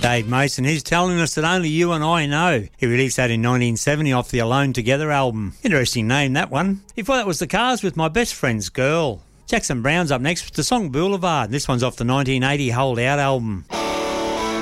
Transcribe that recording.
Dave Mason, he's telling us that only you and I know. He released that in 1970 off the Alone Together album. Interesting name, that one. Before that was The Cars with My Best Friend's Girl. Jackson Brown's up next with the song Boulevard. This one's off the 1980 Hold Out album.